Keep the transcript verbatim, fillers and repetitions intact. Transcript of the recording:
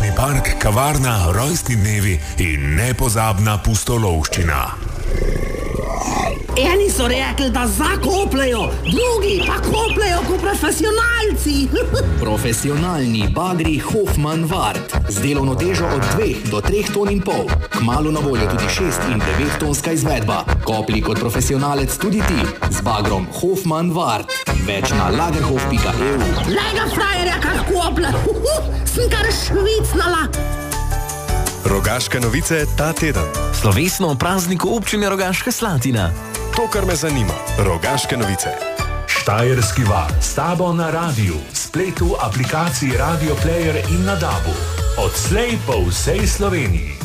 Tehnični park, kavarna, rojstni dnevi in nepozabna pustolovščina. Eni so rekli, da zakopljajo, drugi pa kopljajo kot profesionalci. Profesionalni bagri Hoffmann Wart z delovno težo od dveh do treh ton in pol. Kmalu na voljo tudi šest in devet tonska izvedba. Kopli kot profesionalec tudi ti z bagrom Hoffmann Wart. Več na lagerhof pika e u. Lega frajerja, kar koplja, sem kar švicnala. Rogaške novice ta teden. Slovesno o prazniku občine Rogaška Slatina. To, kar me zanima. Rogaške novice. Štajerski val s tabo na radiju, spletu, aplikaciji Radio Player in na dabu. Odslej po vsej Sloveniji.